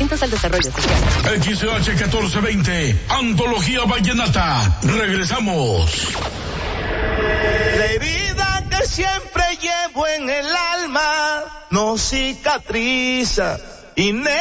distintos al desarrollo social. XH 1420, Antología Vallenata. Regresamos. La herida que siempre llevo en el alma no cicatriza y